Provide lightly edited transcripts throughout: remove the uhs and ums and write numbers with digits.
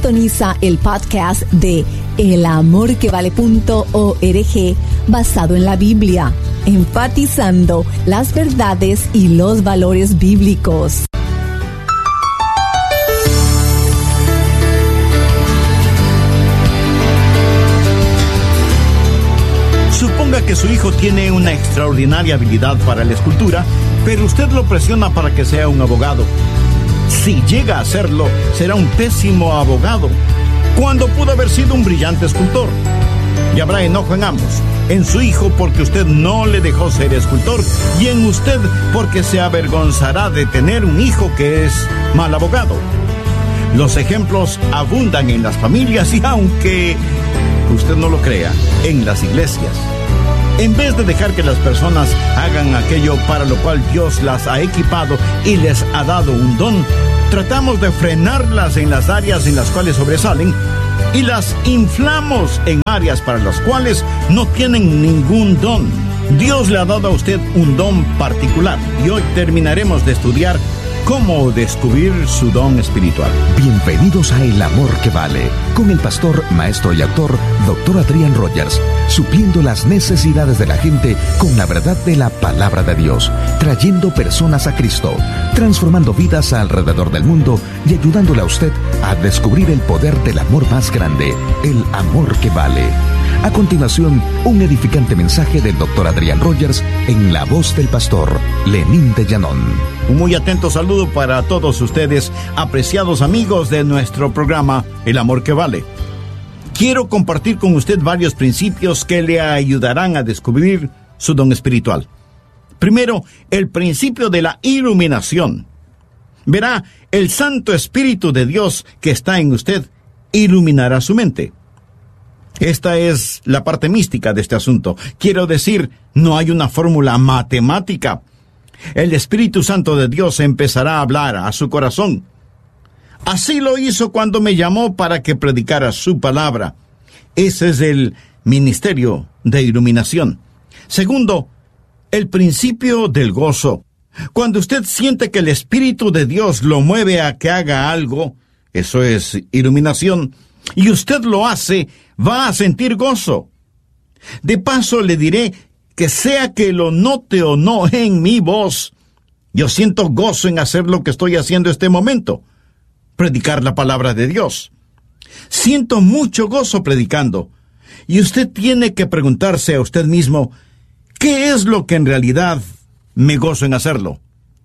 Sintoniza el podcast de elamorquevale.org basado en la Biblia, enfatizando las verdades y los valores bíblicos. Suponga que su hijo tiene una extraordinaria habilidad para la escultura, pero usted lo presiona para que sea un abogado. Si llega a serlo, será un pésimo abogado, cuando pudo haber sido un brillante escultor. Y habrá enojo en ambos, en su hijo porque usted no le dejó ser escultor, y en usted porque se avergonzará de tener un hijo que es mal abogado. Los ejemplos abundan en las familias y, aunque usted no lo crea, en las iglesias. En vez de dejar que las personas hagan aquello para lo cual Dios las ha equipado y les ha dado un don, tratamos de frenarlas en las áreas en las cuales sobresalen y las inflamos en áreas para las cuales no tienen ningún don. Dios le ha dado a usted un don particular y hoy terminaremos de estudiar cómo descubrir su don espiritual. Bienvenidos a El Amor que Vale, con el pastor, maestro y autor, Dr. Adrián Rogers, supliendo las necesidades de la gente con la verdad de la palabra de Dios, trayendo personas a Cristo, transformando vidas alrededor del mundo y ayudándole a usted a descubrir el poder del amor más grande, el amor que vale. A continuación, un edificante mensaje del Dr. Adrián Rogers en la voz del pastor Lenín de Llanón. Un muy atento saludo para todos ustedes, apreciados amigos de nuestro programa El Amor que Vale. Quiero compartir con usted varios principios que le ayudarán a descubrir su don espiritual. Primero, el principio de la iluminación. Verá, el Santo Espíritu de Dios que está en usted iluminará su mente. Esta es la parte mística de este asunto. Quiero decir, no hay una fórmula matemática. El Espíritu Santo de Dios empezará a hablar a su corazón. Así lo hizo cuando me llamó para que predicara su palabra. Ese es el ministerio de iluminación. Segundo, el principio del gozo. Cuando usted siente que el Espíritu de Dios lo mueve a que haga algo, eso es iluminación, y usted lo hace, va a sentir gozo. De paso le diré que sea que lo note o no en mi voz, yo siento gozo en hacer lo que estoy haciendo este momento, predicar la palabra de Dios. Siento mucho gozo predicando, y usted tiene que preguntarse a usted mismo, ¿qué es lo que en realidad me gozo en hacerlo?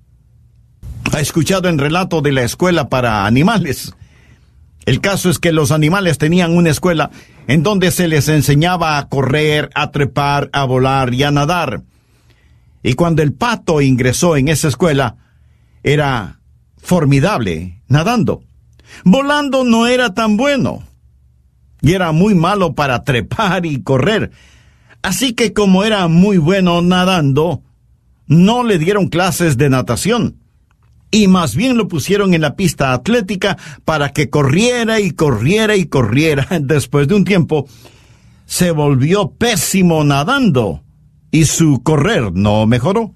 ¿Ha escuchado el relato de la escuela para animales? El caso es que los animales tenían una escuela en donde se les enseñaba a correr, a trepar, a volar y a nadar. Y cuando el pato ingresó en esa escuela, era formidable nadando. Volando no era tan bueno. Y era muy malo para trepar y correr. Así que como era muy bueno nadando, no le dieron clases de natación. Y más bien lo pusieron en la pista atlética para que corriera y corriera y corriera. Después de un tiempo, se volvió pésimo nadando y su correr no mejoró.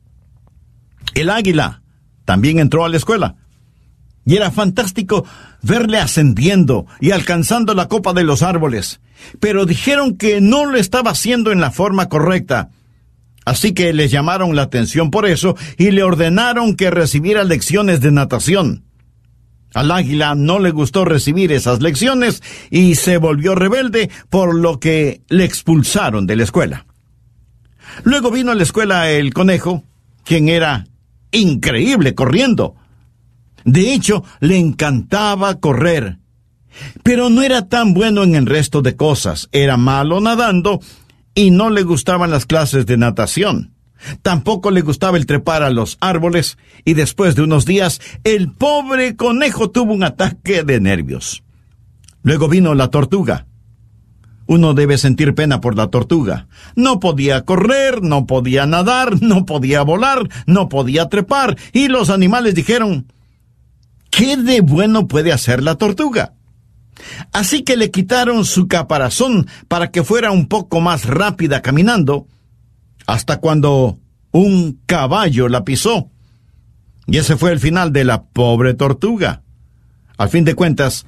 El águila también entró a la escuela y era fantástico verle ascendiendo y alcanzando la copa de los árboles. Pero dijeron que no lo estaba haciendo en la forma correcta. Así que le llamaron la atención por eso y le ordenaron que recibiera lecciones de natación. Al águila no le gustó recibir esas lecciones y se volvió rebelde, por lo que le expulsaron de la escuela. Luego vino a la escuela el conejo, quien era increíble corriendo. De hecho, le encantaba correr. Pero no era tan bueno en el resto de cosas. Era malo nadando y no le gustaban las clases de natación. Tampoco le gustaba el trepar a los árboles, y después de unos días, el pobre conejo tuvo un ataque de nervios. Luego vino la tortuga. Uno debe sentir pena por la tortuga. No podía correr, no podía nadar, no podía volar, no podía trepar, y los animales dijeron, ¿qué de bueno puede hacer la tortuga? Así que le quitaron su caparazón para que fuera un poco más rápida caminando, hasta cuando un caballo la pisó. Y ese fue el final de la pobre tortuga. Al fin de cuentas,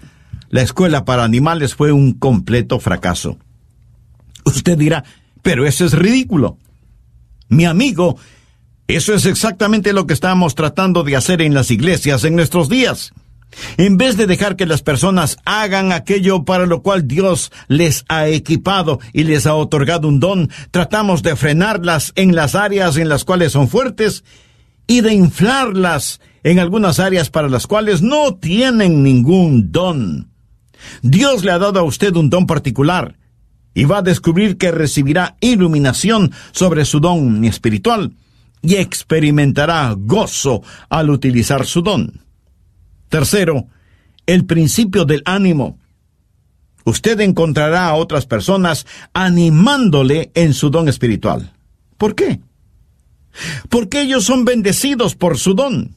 la escuela para animales fue un completo fracaso. Usted dirá, pero eso es ridículo. Mi amigo, eso es exactamente lo que estamos tratando de hacer en las iglesias en nuestros días. En vez de dejar que las personas hagan aquello para lo cual Dios les ha equipado y les ha otorgado un don, tratamos de frenarlas en las áreas en las cuales son fuertes y de inflarlas en algunas áreas para las cuales no tienen ningún don. Dios le ha dado a usted un don particular y va a descubrir que recibirá iluminación sobre su don espiritual y experimentará gozo al utilizar su don. Tercero, el principio del ánimo. Usted encontrará a otras personas animándole en su don espiritual. ¿Por qué? Porque ellos son bendecidos por su don.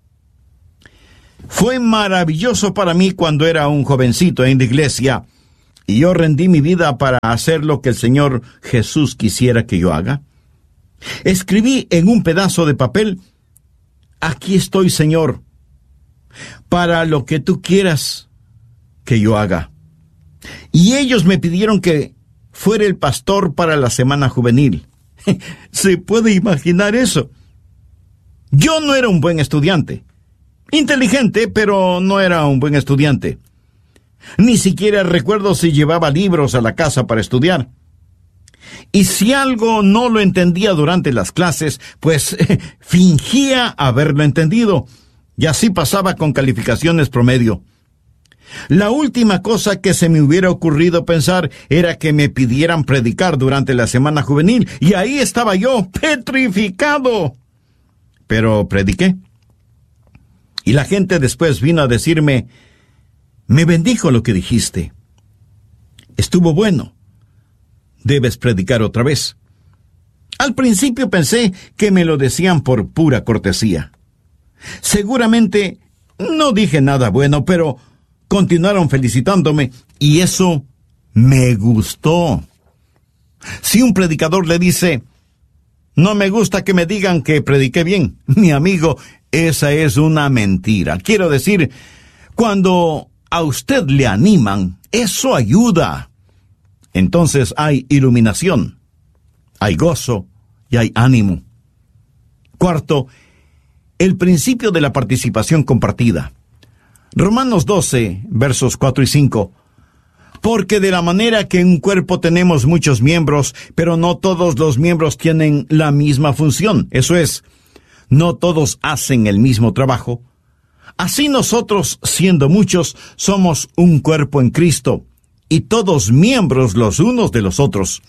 Fue maravilloso para mí cuando era un jovencito en la iglesia y yo rendí mi vida para hacer lo que el Señor Jesús quisiera que yo haga. Escribí en un pedazo de papel: aquí estoy, Señor, para lo que tú quieras que yo haga. Y ellos me pidieron que fuera el pastor para la semana juvenil. ¿Se puede imaginar eso? Yo no era un buen estudiante. Inteligente, pero no era un buen estudiante. Ni siquiera recuerdo si llevaba libros a la casa para estudiar. Y si algo no lo entendía durante las clases, pues fingía haberlo entendido. Y así pasaba con calificaciones promedio. La última cosa que se me hubiera ocurrido pensar era que me pidieran predicar durante la semana juvenil, y ahí estaba yo, petrificado. Pero prediqué. Y la gente después vino a decirme: me bendijo lo que dijiste. Estuvo bueno. Debes predicar otra vez. Al principio pensé que me lo decían por pura cortesía. Seguramente no dije nada bueno, pero continuaron felicitándome y eso me gustó. Si un predicador le dice: no me gusta que me digan que prediqué bien, mi amigo, esa es una mentira. Quiero decir, cuando a usted le animan, eso ayuda. Entonces hay iluminación, hay gozo y hay ánimo. Cuarto, el principio de la participación compartida. Romanos 12, versos 4 y 5. Porque de la manera que en un cuerpo tenemos muchos miembros, pero no todos los miembros tienen la misma función. Eso es, no todos hacen el mismo trabajo. Así nosotros, siendo muchos, somos un cuerpo en Cristo, y todos miembros los unos de los otros.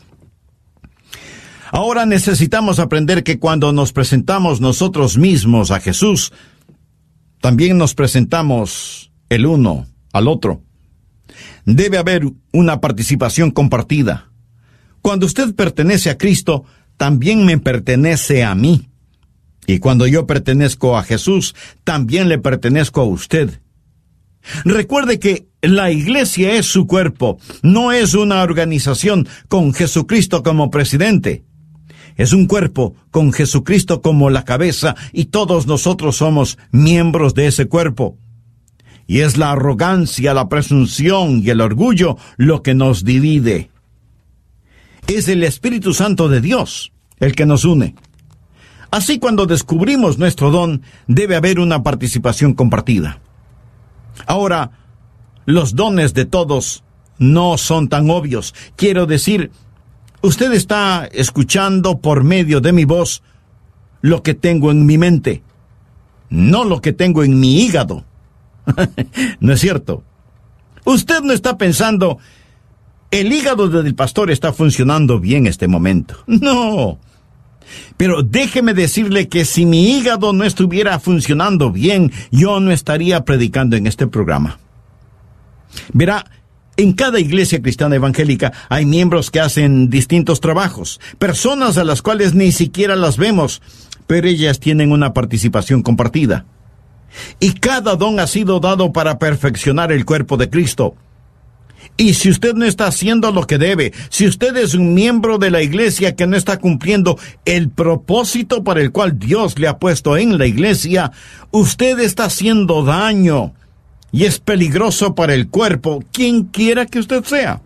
Ahora necesitamos aprender que cuando nos presentamos nosotros mismos a Jesús, también nos presentamos el uno al otro. Debe haber una participación compartida. Cuando usted pertenece a Cristo, también me pertenece a mí. Y cuando yo pertenezco a Jesús, también le pertenezco a usted. Recuerde que la iglesia es su cuerpo, no es una organización con Jesucristo como presidente. Es un cuerpo con Jesucristo como la cabeza y todos nosotros somos miembros de ese cuerpo. Y es la arrogancia, la presunción y el orgullo lo que nos divide. Es el Espíritu Santo de Dios el que nos une. Así, cuando descubrimos nuestro don, debe haber una participación compartida. Ahora, los dones de todos no son tan obvios. Quiero decir, usted está escuchando por medio de mi voz lo que tengo en mi mente, no lo que tengo en mi hígado. ¿No es cierto? Usted no está pensando: el hígado del pastor está funcionando bien este momento. No. Pero déjeme decirle que si mi hígado no estuviera funcionando bien, yo no estaría predicando en este programa. Verá, en cada iglesia cristiana evangélica hay miembros que hacen distintos trabajos, personas a las cuales ni siquiera las vemos, pero ellas tienen una participación compartida. Y cada don ha sido dado para perfeccionar el cuerpo de Cristo. Y si usted no está haciendo lo que debe, si usted es un miembro de la iglesia que no está cumpliendo el propósito para el cual Dios le ha puesto en la iglesia, usted está haciendo daño. y es peligroso para el cuerpo, quien quiera que usted sea.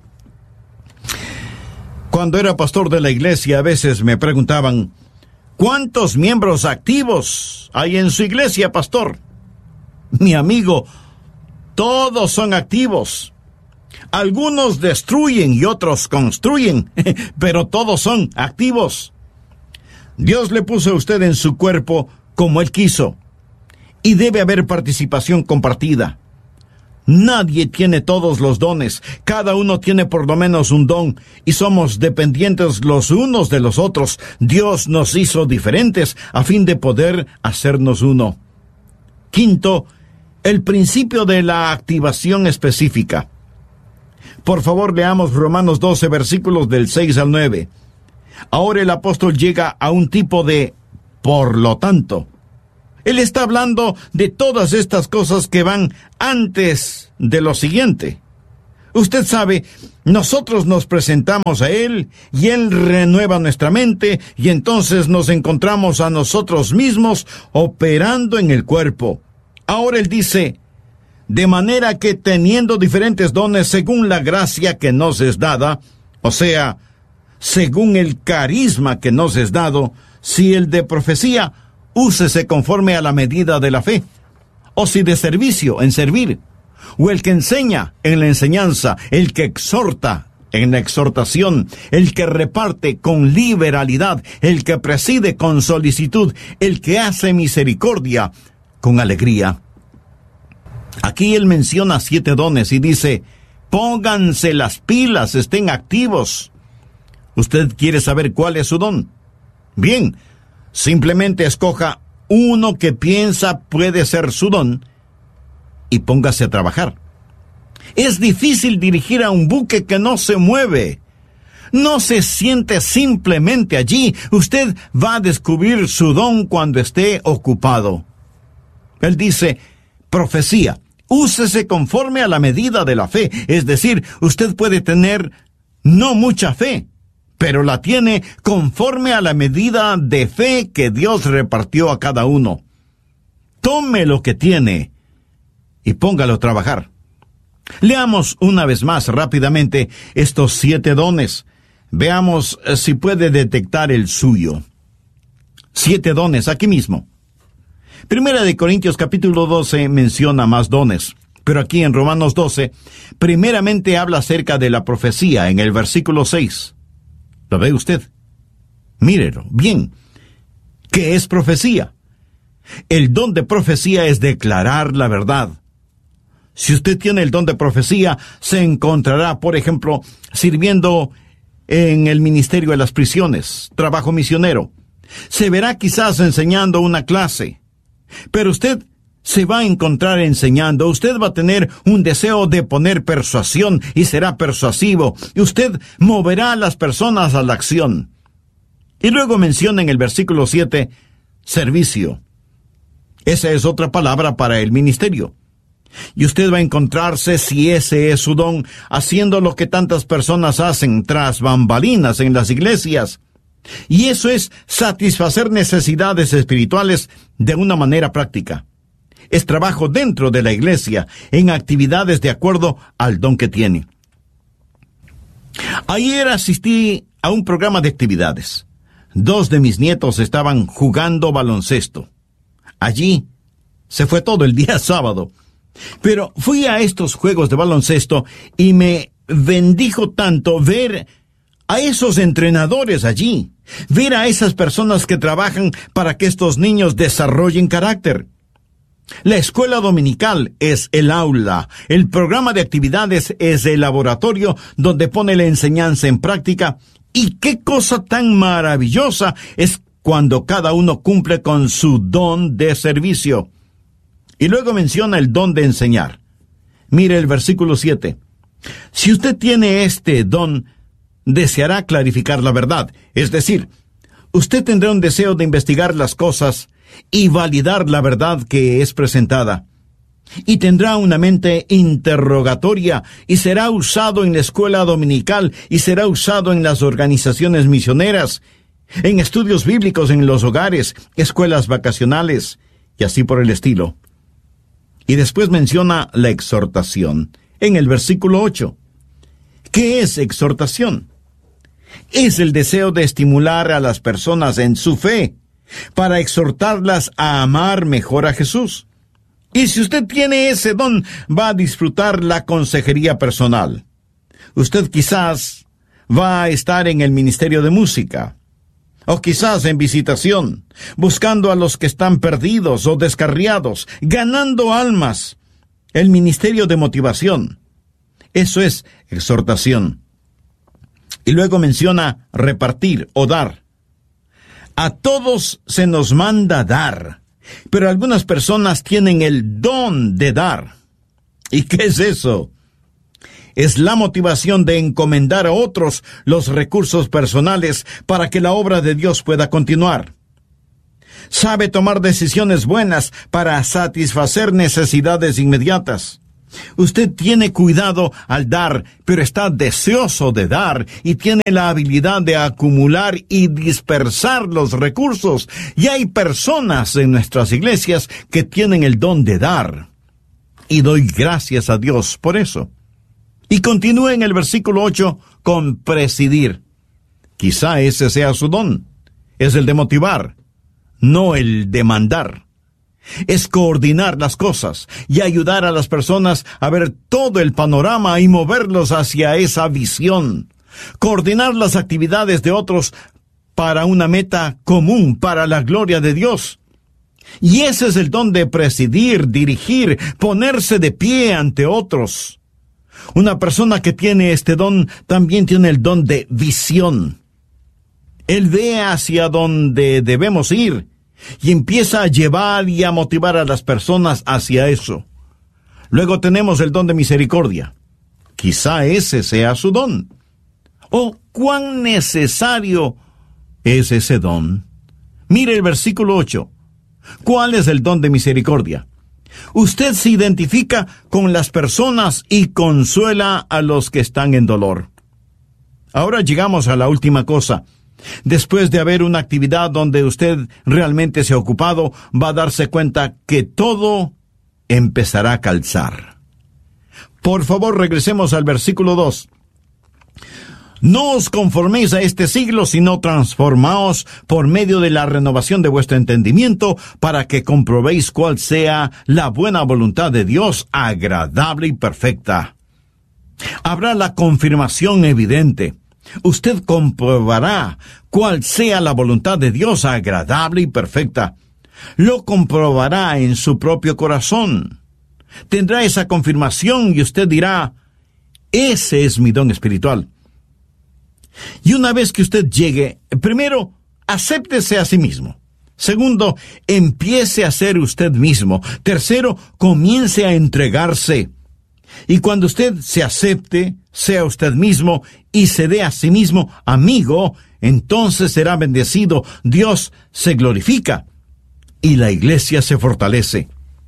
Cuando era pastor de la iglesia, a veces me preguntaban, ¿cuántos miembros activos hay en su iglesia, pastor? Mi amigo, todos son activos. Algunos destruyen y otros construyen, pero todos son activos. Dios le puso a usted en su cuerpo como Él quiso, y debe haber participación compartida. Nadie tiene todos los dones, cada uno tiene por lo menos un don, y somos dependientes los unos de los otros. Dios nos hizo diferentes a fin de poder hacernos uno. Quinto, el principio de la activación específica. Por favor, leamos Romanos 12, versículos del 6 al 9. Ahora el apóstol llega a un tipo de por lo tanto. Él está hablando de todas estas cosas que van antes de lo siguiente. Usted sabe, nosotros nos presentamos a Él y Él renueva nuestra mente y entonces nos encontramos a nosotros mismos operando en el cuerpo. Ahora Él dice, de manera que teniendo diferentes dones según la gracia que nos es dada, o sea, según el carisma que nos es dado, si el de profecía, úsese conforme a la medida de la fe, o si de servicio, en servir, o el que enseña, en la enseñanza, el que exhorta, en la exhortación, el que reparte con liberalidad, el que preside con solicitud, el que hace misericordia con alegría. Aquí él menciona 7 dones y dice, pónganse las pilas, estén activos. ¿Usted quiere saber cuál es su don? Bien, simplemente escoja uno que piensa puede ser su don y póngase a trabajar. Es difícil dirigir a un buque que no se mueve. No se siente simplemente allí. Usted va a descubrir su don cuando esté ocupado. Él dice, profecía, úsese conforme a la medida de la fe. Es decir, usted puede tener no mucha fe, pero la tiene conforme a la medida de fe que Dios repartió a cada uno. Tome lo que tiene y póngalo a trabajar. Leamos una vez más rápidamente estos 7 dones. Veamos si puede detectar el suyo. 7 dones aquí mismo. Primera de Corintios capítulo 12 menciona más dones, pero aquí en Romanos 12, primeramente habla acerca de la profecía en el versículo 6. ¿Lo ve usted? Mírelo, bien. ¿Qué es profecía? El don de profecía es declarar la verdad. Si usted tiene el don de profecía, se encontrará, por ejemplo, sirviendo en el ministerio de las prisiones, trabajo misionero. Se verá quizás enseñando una clase. Pero usted se va a encontrar enseñando, usted va a tener un deseo de poner persuasión y será persuasivo, y usted moverá a las personas a la acción. Y luego menciona en el versículo 7, servicio. Esa es otra palabra para el ministerio. Y usted va a encontrarse, si ese es su don, haciendo lo que tantas personas hacen tras bambalinas en las iglesias. Y eso es satisfacer necesidades espirituales de una manera práctica. Es trabajo dentro de la iglesia, en actividades de acuerdo al don que tiene. Ayer asistí a un programa de actividades. 2 de mis nietos estaban jugando baloncesto. Allí se fue todo el día sábado. Pero fui a estos juegos de baloncesto y me bendijo tanto ver a esos entrenadores allí, ver a esas personas que trabajan para que estos niños desarrollen carácter. La escuela dominical es el aula, el programa de actividades es el laboratorio donde pone la enseñanza en práctica, y qué cosa tan maravillosa es cuando cada uno cumple con su don de servicio. Y luego menciona el don de enseñar. Mire el versículo 7. Si usted tiene este don, deseará clarificar la verdad. Es decir, usted tendrá un deseo de investigar las cosas y validar la verdad que es presentada. Y tendrá una mente interrogatoria y será usado en la escuela dominical y será usado en las organizaciones misioneras, en estudios bíblicos en los hogares, escuelas vacacionales y así por el estilo. Y después menciona la exhortación en el versículo 8. ¿Qué es exhortación? Es el deseo de estimular a las personas en su fe, para exhortarlas a amar mejor a Jesús. Y si usted tiene ese don, va a disfrutar la consejería personal. Usted quizás va a estar en el ministerio de música, o quizás en visitación, buscando a los que están perdidos o descarriados, ganando almas. El ministerio de motivación. Eso es exhortación. Y luego menciona repartir o dar. A todos se nos manda dar, pero algunas personas tienen el don de dar. ¿Y qué es eso? Es la motivación de encomendar a otros los recursos personales para que la obra de Dios pueda continuar. Sabe tomar decisiones buenas para satisfacer necesidades inmediatas. Usted tiene cuidado al dar, pero está deseoso de dar y tiene la habilidad de acumular y dispersar los recursos. Y hay personas en nuestras iglesias que tienen el don de dar. Y doy gracias a Dios por eso. Y continúa en el versículo 8 con presidir. Quizá ese sea su don. Es el de motivar, no el de mandar. Es coordinar las cosas y ayudar a las personas a ver todo el panorama y moverlos hacia esa visión. Coordinar las actividades de otros para una meta común, para la gloria de Dios. Y ese es el don de presidir, dirigir, ponerse de pie ante otros. Una persona que tiene este don también tiene el don de visión. Él ve hacia donde debemos ir y empieza a llevar y a motivar a las personas hacia eso. Luego tenemos el don de misericordia. Quizá ese sea su don. Oh, cuán necesario es ese don. Mire el versículo 8. ¿Cuál es el don de misericordia? Usted se identifica con las personas y consuela a los que están en dolor. Ahora llegamos a la última cosa. Después de haber una actividad donde usted realmente se ha ocupado, va a darse cuenta que todo empezará a calzar. Por favor, regresemos al versículo 2. No os conforméis a este siglo, sino transformaos por medio de la renovación de vuestro entendimiento, para que comprobéis cuál sea la buena voluntad de Dios, agradable y perfecta. Habrá la confirmación evidente. Usted comprobará cuál sea la voluntad de Dios, agradable y perfecta. Lo comprobará en su propio corazón. Tendrá esa confirmación y usted dirá, ese es mi don espiritual. Y una vez que usted llegue, primero, acéptese a sí mismo. Segundo, empiece a ser usted mismo. Tercero, comience a entregarse. Y cuando usted se acepte, sea usted mismo y se dé a sí mismo amigo, entonces será bendecido, Dios se glorifica y la iglesia se fortalece.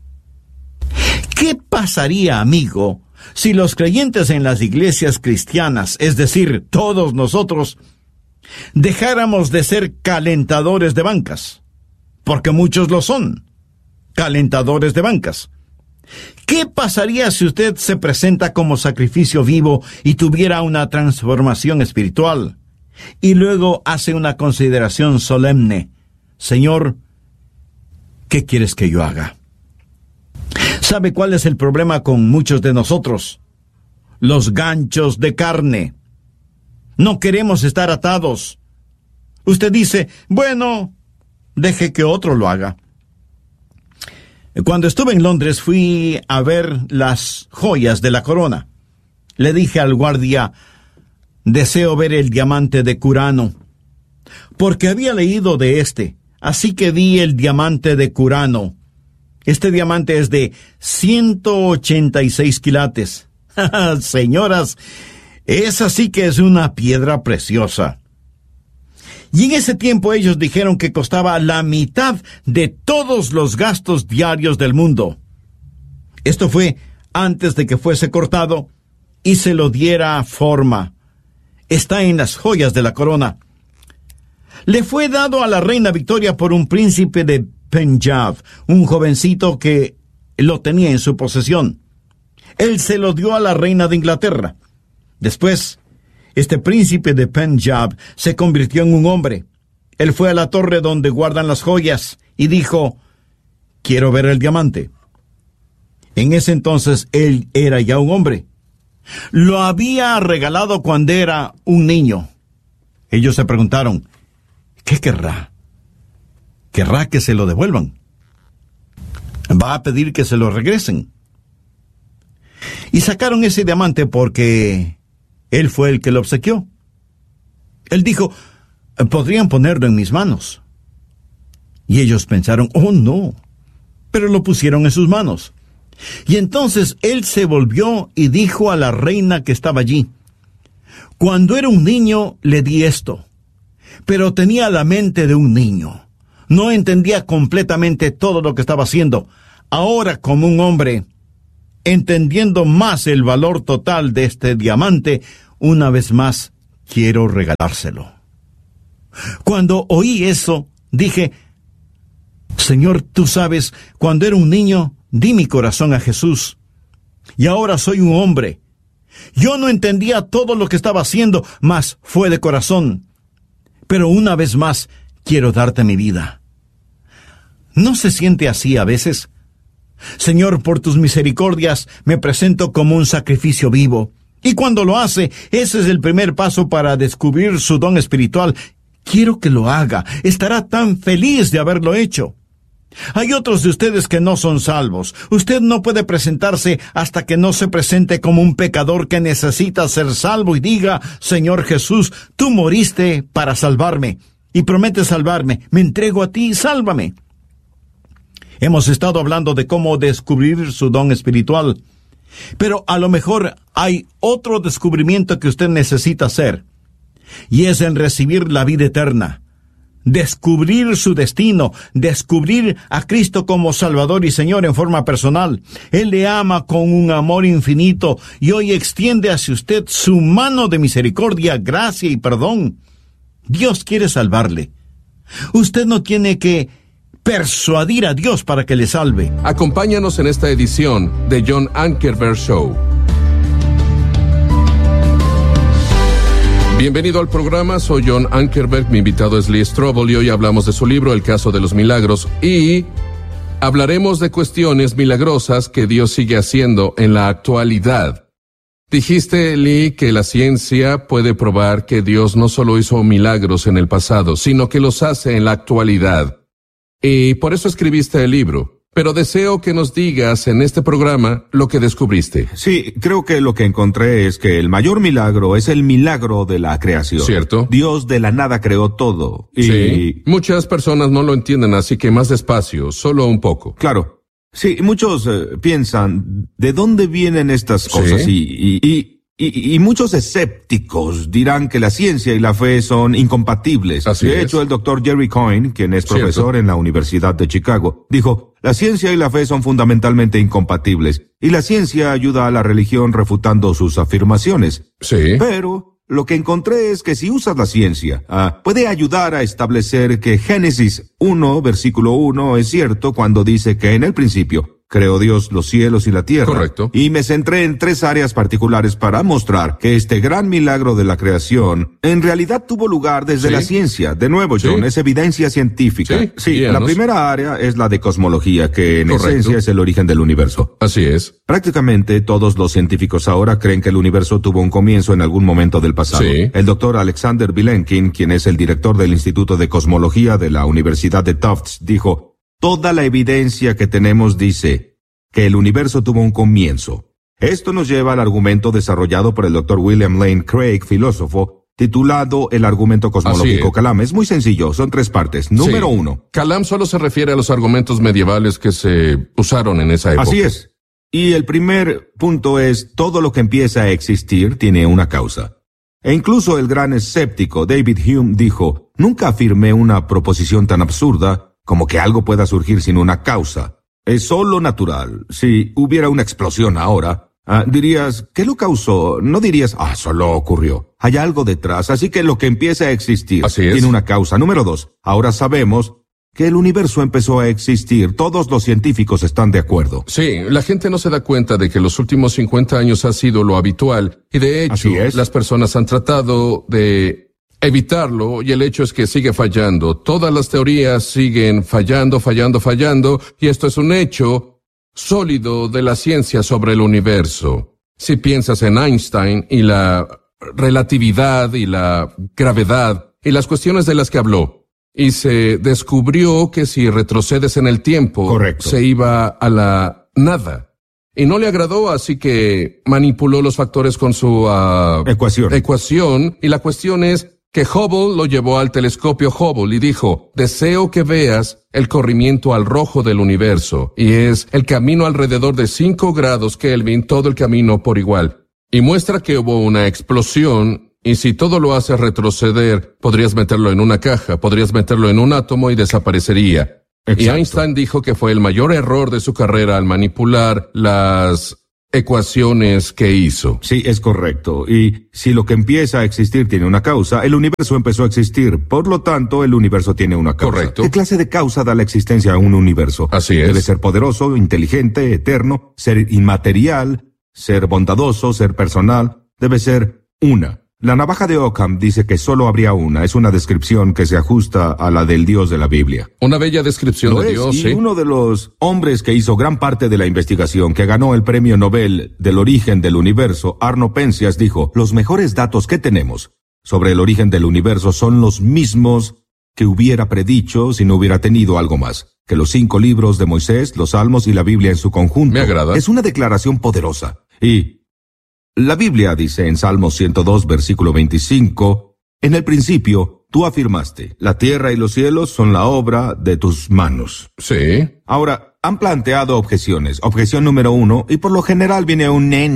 ¿Qué pasaría, amigo, si los creyentes en las iglesias cristianas, es decir, todos nosotros, dejáramos de ser calentadores de bancas? Porque muchos lo son, calentadores de bancas. ¿Qué pasaría si usted se presenta como sacrificio vivo y tuviera una transformación espiritual? Y luego hace una consideración solemne. Señor, ¿qué quieres que yo haga? ¿Sabe cuál es el problema con muchos de nosotros? Los ganchos de carne. No queremos estar atados. Usted dice, bueno, deje que otro lo haga. Cuando estuve en Londres fui a ver las joyas de la corona. Le dije al guardia, deseo ver el diamante de Curano, porque había leído de este, así que vi el diamante de Curano. Este diamante es de 186 quilates. Señoras, esa sí que es una piedra preciosa. Y en ese tiempo ellos dijeron que costaba la mitad de todos los gastos diarios del mundo. Esto fue antes de que fuese cortado y se lo diera forma. Está en las joyas de la corona. Le fue dado a la reina Victoria por un príncipe de Punjab, un jovencito que lo tenía en su posesión. Él se lo dio a la reina de Inglaterra. Después, este príncipe de Punjab se convirtió en un hombre. Él fue a la torre donde guardan las joyas y dijo: quiero ver el diamante. En ese entonces él era ya un hombre. Lo había regalado cuando era un niño. Ellos se preguntaron: ¿qué querrá? ¿Querrá que se lo devuelvan? ¿Va a pedir que se lo regresen? Y sacaron ese diamante porque él fue el que lo obsequió. Él dijo: podrían ponerlo en mis manos. Y ellos pensaron: oh no, pero lo pusieron en sus manos. Y entonces él se volvió y dijo a la reina que estaba allí: cuando era un niño le di esto, pero tenía la mente de un niño. No entendía completamente todo lo que estaba haciendo. Ahora, como un hombre, entendiendo más el valor total de este diamante, una vez más quiero regalárselo. Cuando oí eso, dije: Señor, tú sabes, cuando era un niño, di mi corazón a Jesús. Y ahora soy un hombre. Yo no entendía todo lo que estaba haciendo, mas fue de corazón. Pero una vez más, quiero darte mi vida. ¿No se siente así a veces? Señor, por tus misericordias, me presento como un sacrificio vivo. Y cuando lo hace, ese es el primer paso para descubrir su don espiritual. Quiero que lo haga. Estará tan feliz de haberlo hecho. Hay otros de ustedes que no son salvos. Usted no puede presentarse hasta que no se presente como un pecador que necesita ser salvo y diga: Señor Jesús, tú moriste para salvarme y prometes salvarme. Me entrego a ti y sálvame. Hemos estado hablando de cómo descubrir su don espiritual, pero a lo mejor hay otro descubrimiento que usted necesita hacer, y es el recibir la vida eterna. Descubrir su destino, descubrir a Cristo como Salvador y Señor en forma personal. Él le ama con un amor infinito y hoy extiende hacia usted su mano de misericordia, gracia y perdón. Dios quiere salvarle. Usted no tiene que persuadir a Dios para que le salve. Acompáñanos en esta edición de John Ankerberg Show. Bienvenido al programa, soy John Ankerberg, mi invitado es Lee Strobel y hoy hablamos de su libro El caso de los milagros y hablaremos de cuestiones milagrosas que Dios sigue haciendo en la actualidad. Dijiste, Lee, que la ciencia puede probar que Dios no solo hizo milagros en el pasado, sino que los hace en la actualidad. Y por eso escribiste el libro. Pero deseo que nos digas en este programa lo que descubriste. Sí, creo que lo que encontré es que el mayor milagro es el milagro de la creación. ¿Cierto? Dios de la nada creó todo. Y... sí, muchas personas no lo entienden, así que más despacio, solo un poco. Claro. Sí, muchos piensan, ¿de dónde vienen estas cosas? Sí. Y muchos escépticos dirán que la ciencia y la fe son incompatibles. Así de es. hecho, el doctor Jerry Coyne, quien es profesor Cierto. en la Universidad de Chicago, dijo: la ciencia y la fe son fundamentalmente incompatibles, y la ciencia ayuda a la religión refutando sus afirmaciones. Sí. Pero lo que encontré es que si usas la ciencia, puede ayudar a establecer que Génesis 1, versículo 1 es cierto cuando dice que en el principio creó Dios los cielos y la tierra. Correcto. Y me centré en 3 áreas particulares para mostrar que este gran milagro de la creación en realidad tuvo lugar desde Sí. la ciencia. De nuevo, John, Sí. es evidencia científica. Sí, la guíanos. primera área es la de cosmología, que en Correcto. esencia es el origen del universo. Así es. Prácticamente todos los científicos ahora creen que el universo tuvo un comienzo en algún momento del pasado. Sí. El doctor Alexander Vilenkin, quien es el director del Instituto de Cosmología de la Universidad de Tufts, dijo: toda la evidencia que tenemos dice que el universo tuvo un comienzo. Esto nos lleva al argumento desarrollado por el doctor William Lane Craig, filósofo, titulado El argumento cosmológico Así es. Calam. Es muy sencillo, son 3 partes. Número 1. Calam solo se refiere a los argumentos medievales que se usaron en esa época. Así es. Y el primer punto es: todo lo que empieza a existir tiene una causa. E incluso el gran escéptico David Hume dijo: nunca afirmé una proposición tan absurda como que algo pueda surgir sin una causa. Es solo natural. Si hubiera una explosión ahora, dirías: ¿qué lo causó? No dirías: solo ocurrió. Hay algo detrás, así que lo que empieza a existir Así es. tiene una causa. Número 2. Ahora sabemos que el universo empezó a existir. Todos los científicos están de acuerdo. Sí, la gente no se da cuenta de que los últimos 50 años ha sido lo habitual. Y de hecho, las personas han tratado de evitarlo y el hecho es que sigue fallando. Todas las teorías siguen fallando. Y esto es un hecho sólido de la ciencia sobre el universo. Si piensas en Einstein y la relatividad y la gravedad y las cuestiones de las que habló, y se descubrió que si retrocedes en el tiempo, correcto, se iba a la nada. Y no le agradó, así que manipuló los factores con su ecuación. Y la cuestión es que Hubble lo llevó al telescopio Hubble y dijo, deseo que veas el corrimiento al rojo del universo. Y es el camino alrededor de 5 grados Kelvin, todo el camino por igual. Y muestra que hubo una explosión, y si todo lo hace retroceder, podrías meterlo en una caja, podrías meterlo en un átomo y desaparecería. Exacto. Y Einstein dijo que fue el mayor error de su carrera al manipular las ecuaciones que hizo. Sí, es correcto. Y si lo que empieza a existir tiene una causa, el universo empezó a existir. Por lo tanto, el universo tiene una causa. Correcto. ¿Qué clase de causa da la existencia a un universo? Así es. Debe ser poderoso, inteligente, eterno, ser inmaterial, ser bondadoso, ser personal. Debe ser una. La navaja de Ockham dice que solo habría una. Es una descripción que se ajusta a la del Dios de la Biblia. Una bella descripción de Dios, sí. Y uno de los hombres que hizo gran parte de la investigación, que ganó el premio Nobel del origen del universo, Arno Penzias, dijo, los mejores datos que tenemos sobre el origen del universo son los mismos que hubiera predicho si no hubiera tenido algo más. Que los 5 libros de Moisés, los Salmos y la Biblia en su conjunto. Me agrada. Es una declaración poderosa. Y la Biblia dice en Salmos 102, versículo 25, en el principio tú afirmaste, la tierra y los cielos son la obra de tus manos. Sí. Ahora, han planteado objeciones. Objeción número 1, y por lo general viene un ne.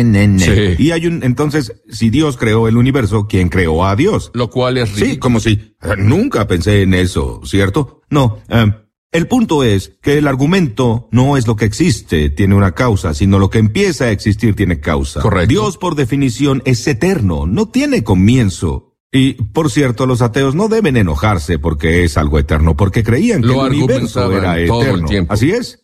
Sí. Y hay entonces, si Dios creó el universo, ¿quién creó a Dios? Lo cual es ridículo. Sí, como si, nunca pensé en eso, ¿cierto? No, el punto es que el argumento no es lo que existe, tiene una causa, sino lo que empieza a existir tiene causa. Correcto. Dios, por definición, es eterno, no tiene comienzo. Y, por cierto, los ateos no deben enojarse porque es algo eterno, porque creían que el universo era eterno. Todo el tiempo. Así es.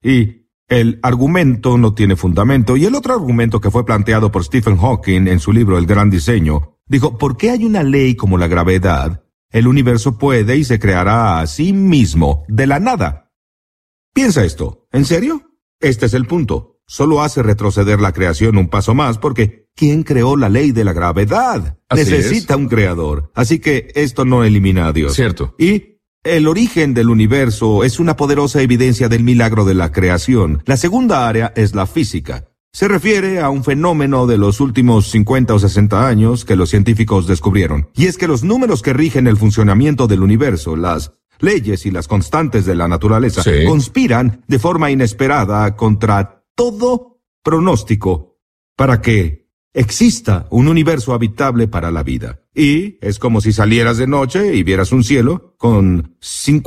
Y el argumento no tiene fundamento. Y el otro argumento que fue planteado por Stephen Hawking en su libro El Gran Diseño, dijo, ¿por qué hay una ley como la gravedad? El universo puede y se creará a sí mismo, de la nada. Piensa esto, ¿en serio? Este es el punto. Solo hace retroceder la creación un paso más porque ¿quién creó la ley de la gravedad? Necesita un creador. Así que esto no elimina a Dios. Cierto. Y el origen del universo es una poderosa evidencia del milagro de la creación. La segunda área es la física. Se refiere a un fenómeno de los últimos 50 o 60 años que los científicos descubrieron. Y es que los números que rigen el funcionamiento del universo, las leyes y las constantes de la naturaleza, sí, conspiran de forma inesperada contra todo pronóstico para que exista un universo habitable para la vida. Y es como si salieras de noche y vieras un cielo con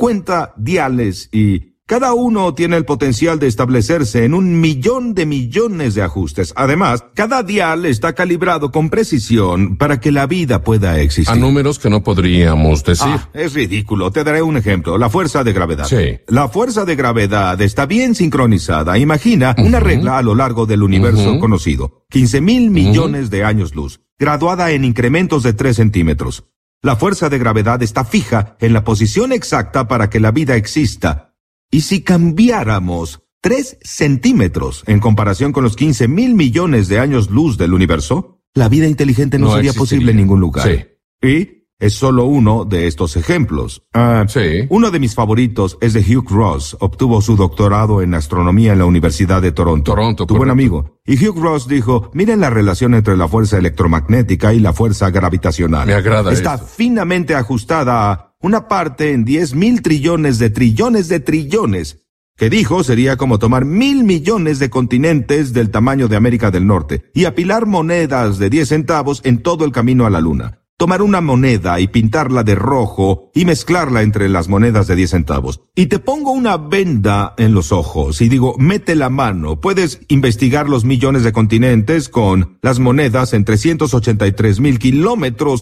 50 diales y cada uno tiene el potencial de establecerse en 1.000.000 de millones de ajustes. Además, cada dial está calibrado con precisión para que la vida pueda existir. A números que no podríamos decir. Es ridículo. Te daré un ejemplo. La fuerza de gravedad. Sí. La fuerza de gravedad está bien sincronizada. Imagina una regla a lo largo del universo conocido. 15.000 millones de años luz, graduada en incrementos de 3 centímetros. La fuerza de gravedad está fija en la posición exacta para que la vida exista. Y si cambiáramos 3 centímetros en comparación con los 15.000 millones de años luz del universo, la vida inteligente no sería posible en ningún lugar. Sí. Y es solo uno de estos ejemplos. Sí. Uno de mis favoritos es de Hugh Ross. Obtuvo su doctorado en astronomía en la Universidad de Toronto. Tu buen amigo. Y Hugh Ross dijo, miren la relación entre la fuerza electromagnética y la fuerza gravitacional. Me agrada Está esto. finamente ajustada a una parte en 10.000 trillones de trillones de trillones, que dijo sería como tomar 1.000 millones de continentes del tamaño de América del Norte y apilar monedas de 10 centavos en todo el camino a la luna. Tomar una moneda y pintarla de rojo y mezclarla entre las monedas de 10 centavos. Y te pongo una venda en los ojos y digo, mete la mano. Puedes investigar los millones de continentes con las monedas en 383.000 kilómetros.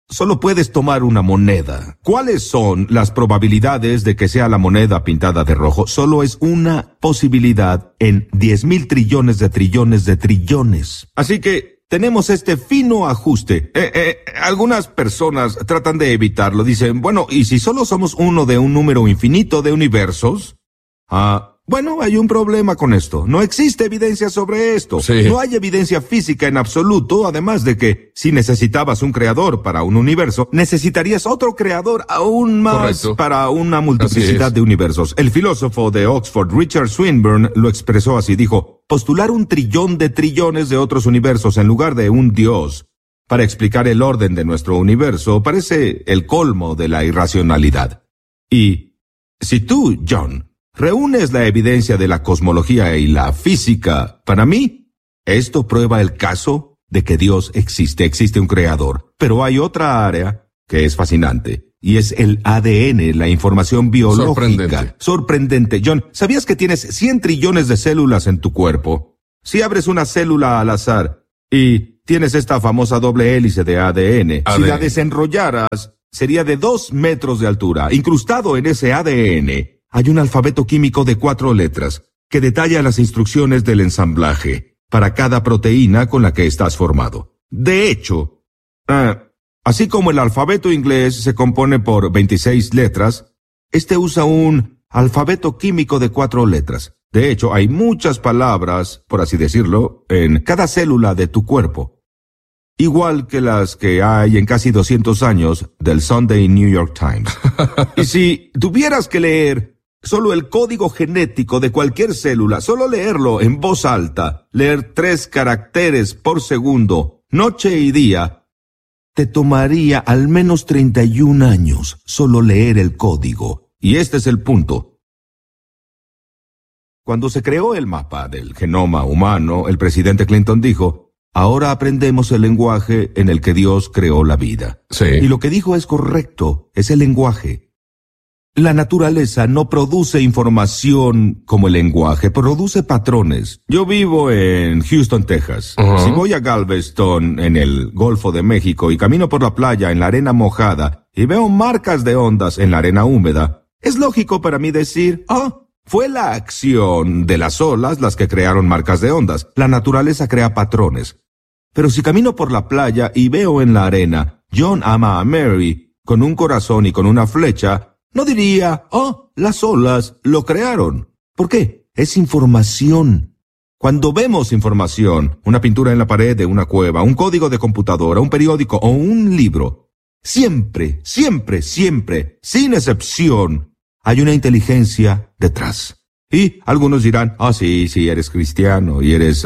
solo puedes tomar una moneda. ¿Cuáles son las probabilidades de que sea la moneda pintada de rojo? Solo es una posibilidad en 10,000 trillones de trillones de trillones. Así que tenemos este fino ajuste. Algunas personas tratan de evitarlo. Dicen, bueno, ¿y si solo somos uno de un número infinito de universos? Bueno, hay un problema con esto. No existe evidencia sobre esto. Sí. No hay evidencia física en absoluto, además de que si necesitabas un creador para un universo, necesitarías otro creador aún más. Correcto. Para una multiplicidad de universos. El filósofo de Oxford, Richard Swinburne, lo expresó así. Dijo, postular 1 trillón de trillones de otros universos en lugar de un Dios para explicar el orden de nuestro universo parece el colmo de la irracionalidad. Y si tú, John, reúnes la evidencia de la cosmología y la física, para mí, esto prueba el caso de que Dios existe un creador. Pero hay otra área que es fascinante, y es el ADN, la información biológica. Sorprendente. John, ¿sabías que tienes 100 trillones de células en tu cuerpo? Si abres una célula al azar y tienes esta famosa doble hélice de ADN, si la desenrollaras, sería de 2 metros de altura. Incrustado en ese ADN hay un alfabeto químico de 4 letras que detalla las instrucciones del ensamblaje para cada proteína con la que estás formado. De hecho, así como el alfabeto inglés se compone por 26 letras, este usa un alfabeto químico de 4 letras. De hecho, hay muchas palabras, por así decirlo, en cada célula de tu cuerpo, igual que las que hay en casi 200 años del Sunday New York Times. Y si tuvieras que leer solo el código genético de cualquier célula, solo leerlo en voz alta, leer 3 caracteres por segundo, noche y día, te tomaría al menos 31 años solo leer el código. Y este es el punto. Cuando se creó el mapa del genoma humano, el presidente Clinton dijo, ahora aprendemos el lenguaje en el que Dios creó la vida. Sí. Y lo que dijo es correcto, es el lenguaje. La naturaleza no produce información como el lenguaje, produce patrones. Yo vivo en Houston, Texas. Si voy a Galveston, en el Golfo de México, y camino por la playa en la arena mojada, y veo marcas de ondas en la arena húmeda, es lógico para mí decir, fue la acción de las olas las que crearon marcas de ondas. La naturaleza crea patrones. Pero si camino por la playa y veo en la arena, John ama a Mary, con un corazón y con una flecha, no diría, las olas lo crearon. ¿Por qué? Es información. Cuando vemos información, una pintura en la pared de una cueva, un código de computadora, un periódico o un libro, siempre, siempre, siempre, sin excepción, hay una inteligencia detrás. Y algunos dirán, sí, eres cristiano y eres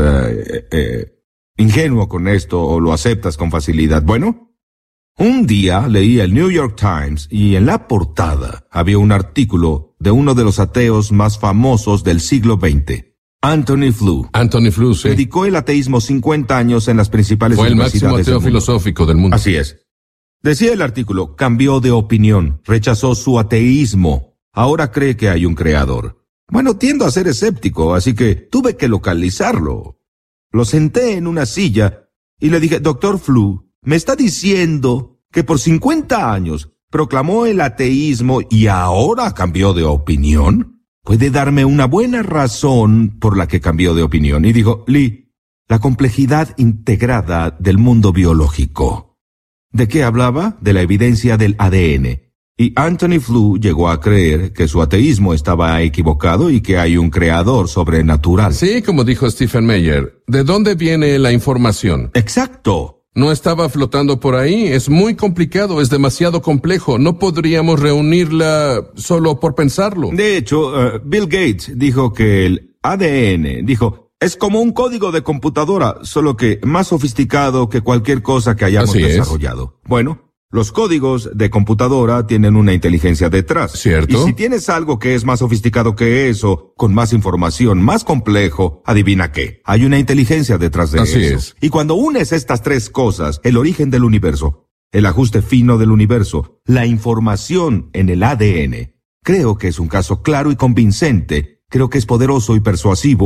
ingenuo con esto o lo aceptas con facilidad. Bueno, un día leí el New York Times y en la portada había un artículo de uno de los ateos más famosos del siglo XX, Anthony Flew. Anthony Flew, sí. Dedicó el ateísmo 50 años en las principales Fue el universidades máximo ateo del mundo. filosófico del mundo. Así es. Decía el artículo, cambió de opinión, rechazó su ateísmo, ahora cree que hay un creador. Bueno, tiendo a ser escéptico, así que tuve que localizarlo. Lo senté en una silla y le dije, Dr. Flew, ¿me está diciendo que por 50 años proclamó el ateísmo y ahora cambió de opinión? ¿Puede darme una buena razón por la que cambió de opinión? Y dijo, Lee, la complejidad integrada del mundo biológico. ¿De qué hablaba? De la evidencia del ADN. Y Anthony Flew llegó a creer que su ateísmo estaba equivocado y que hay un creador sobrenatural. Sí, como dijo Stephen Meyer, ¿de dónde viene la información? Exacto. No estaba flotando por ahí, es muy complicado, es demasiado complejo, no podríamos reunirla solo por pensarlo. De hecho, Bill Gates dijo que el ADN, es como un código de computadora, solo que más sofisticado que cualquier cosa que hayamos desarrollado. Bueno, los códigos de computadora tienen una inteligencia detrás. ¿Cierto? Y si tienes algo que es más sofisticado que eso, con más información, más complejo, adivina qué. Hay una inteligencia detrás de eso. Así es. Y cuando unes estas 3 cosas, el origen del universo, el ajuste fino del universo, la información en el ADN, creo que es un caso claro y convincente, creo que es poderoso y persuasivo,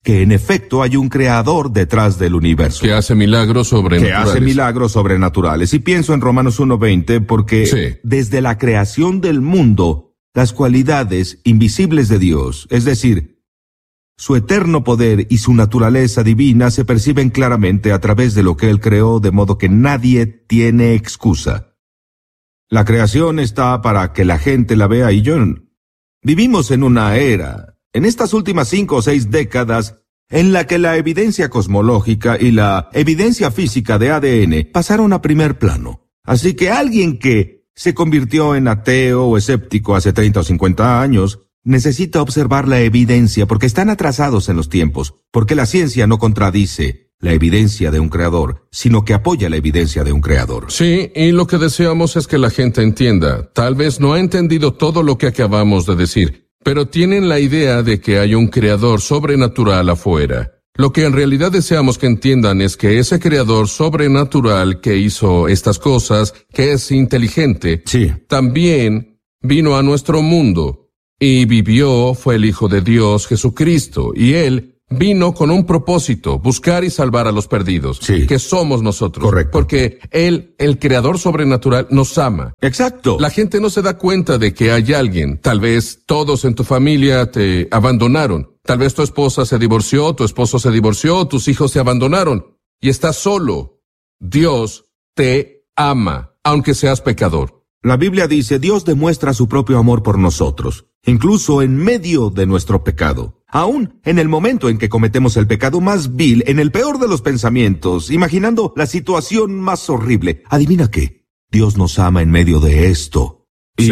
que en efecto hay un creador detrás del universo. Que hace milagros sobrenaturales. Y pienso en Romanos 1:20 porque desde la creación del mundo, las cualidades invisibles de Dios, es decir, su eterno poder y su naturaleza divina se perciben claramente a través de lo que Él creó, de modo que nadie tiene excusa. La creación está para que la gente la vea y vivimos en una era, en estas últimas 5 o 6 décadas, en la que la evidencia cosmológica y la evidencia física de ADN pasaron a primer plano. Así que alguien que se convirtió en ateo o escéptico hace 30 o 50 años necesita observar la evidencia porque están atrasados en los tiempos, porque la ciencia no contradice la evidencia de un creador, sino que apoya la evidencia de un creador. Sí, y lo que deseamos es que la gente entienda. Tal vez no ha entendido todo lo que acabamos de decir, pero tienen la idea de que hay un creador sobrenatural afuera. Lo que en realidad deseamos que entiendan es que ese creador sobrenatural que hizo estas cosas, que es inteligente, también vino a nuestro mundo y vivió, fue el Hijo de Dios, Jesucristo, y Él vino con un propósito, buscar y salvar a los perdidos, que somos nosotros. Correcto. Porque Él, el creador sobrenatural, nos ama. Exacto. La gente no se da cuenta de que hay alguien. Tal vez todos en tu familia te abandonaron. Tal vez tu esposa se divorció, tu esposo se divorció, tus hijos se abandonaron. Y estás solo. Dios te ama, aunque seas pecador. La Biblia dice, Dios demuestra su propio amor por nosotros, incluso en medio de nuestro pecado. Aún en el momento en que cometemos el pecado más vil, en el peor de los pensamientos, imaginando la situación más horrible. ¿Adivina qué? Dios nos ama en medio de esto.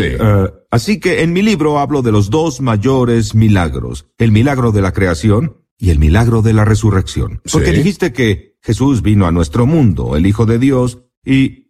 Así que en mi libro hablo de los 2 mayores milagros, el milagro de la creación y el milagro de la resurrección. Porque dijiste que Jesús vino a nuestro mundo, el Hijo de Dios, y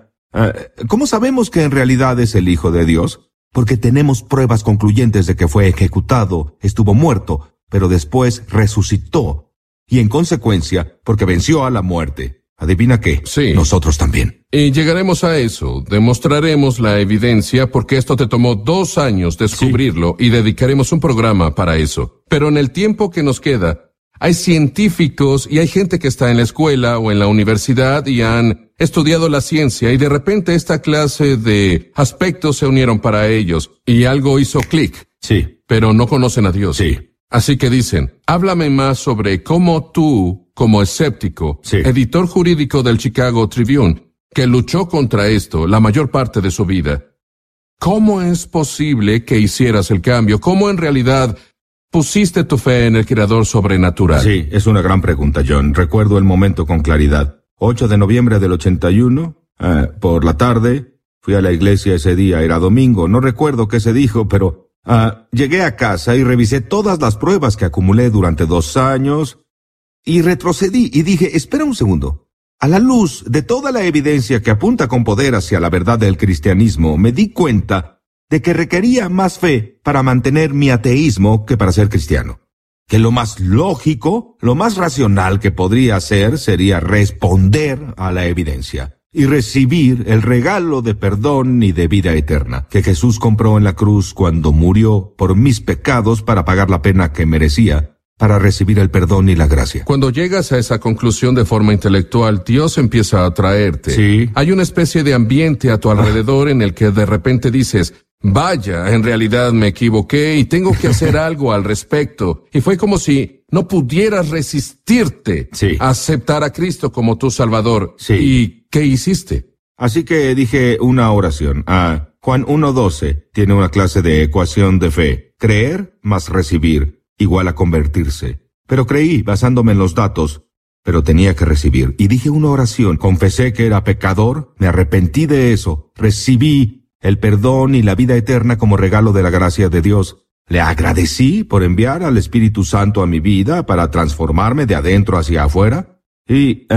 ¿cómo sabemos que en realidad es el Hijo de Dios? Porque tenemos pruebas concluyentes de que fue ejecutado, estuvo muerto, pero después resucitó. Y en consecuencia, porque venció a la muerte. ¿Adivina qué? Nosotros también. Y llegaremos a eso. Demostraremos la evidencia porque esto te tomó 2 años descubrirlo y dedicaremos un programa para eso. Pero en el tiempo que nos queda, hay científicos y hay gente que está en la escuela o en la universidad y han estudiado la ciencia y de repente esta clase de aspectos se unieron para ellos y algo hizo clic. Pero no conocen a Dios. Así que dicen, háblame más sobre cómo tú, como escéptico, editor jurídico del Chicago Tribune, que luchó contra esto la mayor parte de su vida, ¿cómo es posible que hicieras el cambio? ¿Cómo en realidad pusiste tu fe en el creador sobrenatural? Sí, es una gran pregunta, John. Recuerdo el momento con claridad. 8 de noviembre del 81, por la tarde, fui a la iglesia ese día, era domingo, no recuerdo qué se dijo, pero llegué a casa y revisé todas las pruebas que acumulé durante 2 años y retrocedí y dije, espera un segundo. A la luz de toda la evidencia que apunta con poder hacia la verdad del cristianismo, me di cuenta de que requería más fe para mantener mi ateísmo que para ser cristiano. Que lo más lógico, lo más racional que podría hacer sería responder a la evidencia y recibir el regalo de perdón y de vida eterna que Jesús compró en la cruz cuando murió por mis pecados para pagar la pena que merecía, para recibir el perdón y la gracia. Cuando llegas a esa conclusión de forma intelectual, Dios empieza a atraerte. Hay una especie de ambiente a tu alrededor en el que de repente dices, vaya, en realidad me equivoqué y tengo que hacer algo al respecto. Y fue como si no pudieras resistirte a aceptar a Cristo como tu Salvador. ¿Y qué hiciste? Así que dije una oración. Juan 1:12 tiene una clase de ecuación de fe. Creer más recibir igual a convertirse. Pero creí basándome en los datos, pero tenía que recibir. Y dije una oración. Confesé que era pecador, me arrepentí de eso, recibí el perdón y la vida eterna como regalo de la gracia de Dios. Le agradecí por enviar al Espíritu Santo a mi vida para transformarme de adentro hacia afuera. Y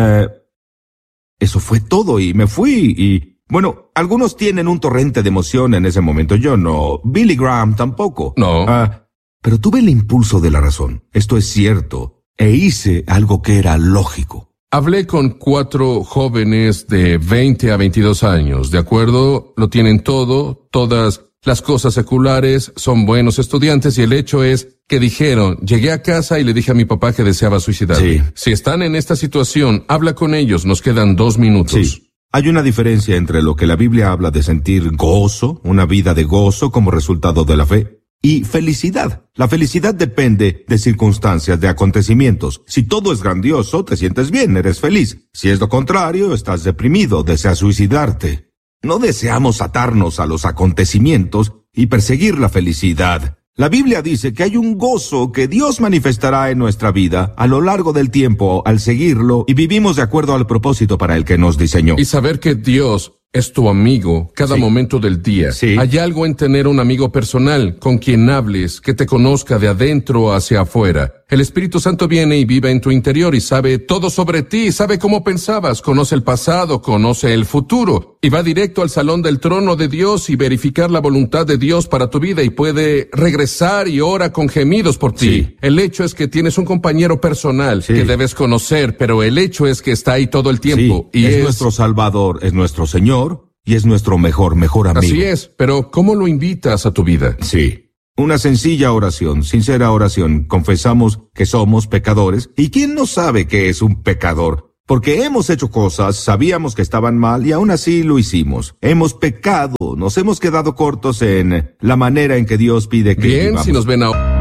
eso fue todo y me fui. Y bueno, algunos tienen un torrente de emoción en ese momento. Yo no. Billy Graham tampoco. No. Pero tuve el impulso de la razón. Esto es cierto. E hice algo que era lógico. Hablé con 4 jóvenes de 20 a 22 años, ¿de acuerdo? Lo tienen todo, todas las cosas seculares, son buenos estudiantes y el hecho es que dijeron, llegué a casa y le dije a mi papá que deseaba suicidarme. Sí. Si están en esta situación, habla con ellos, nos quedan 2 minutos. Sí. Hay una diferencia entre lo que la Biblia habla de sentir gozo, una vida de gozo como resultado de la fe, y felicidad. La felicidad depende de circunstancias, de acontecimientos. Si todo es grandioso, te sientes bien, eres feliz. Si es lo contrario, estás deprimido, deseas suicidarte. No deseamos atarnos a los acontecimientos y perseguir la felicidad. La Biblia dice que hay un gozo que Dios manifestará en nuestra vida a lo largo del tiempo al seguirlo y vivimos de acuerdo al propósito para el que nos diseñó. Y saber que Dios es tu amigo cada momento del día. Sí. Hay algo en tener un amigo personal con quien hables, que te conozca de adentro hacia afuera. El Espíritu Santo viene y vive en tu interior y sabe todo sobre ti, sabe cómo pensabas, conoce el pasado, conoce el futuro y va directo al salón del trono de Dios y verificar la voluntad de Dios para tu vida y puede regresar y ora con gemidos por ti. Sí. El hecho es que tienes un compañero personal Sí. que debes conocer, pero el hecho es que está ahí todo el tiempo. Sí, Y es nuestro Salvador, es nuestro Señor y es nuestro mejor amigo. Así es, pero ¿cómo lo invitas a tu vida? Sí. Una sencilla oración, sincera oración. Confesamos que somos pecadores. ¿Y quién no sabe que es un pecador? Porque hemos hecho cosas, sabíamos que estaban mal y aún así lo hicimos. Hemos pecado, nos hemos quedado cortos en la manera en que Dios pide que Bien, vivamos. si nos ven ahora.